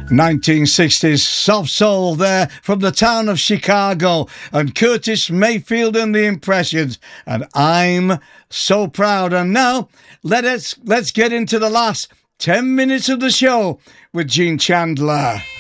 1960s soft soul there from the town of Chicago, and Curtis Mayfield and the Impressions, and I'm so proud. And now let's get into the last 10 minutes of the show with Gene Chandler.